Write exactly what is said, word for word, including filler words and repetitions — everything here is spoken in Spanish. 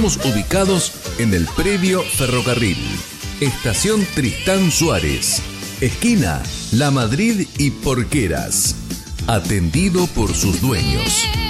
Estamos ubicados en el predio Ferrocarril, Estación Tristán Suárez, esquina La Madrid y Porqueras, atendido por sus dueños.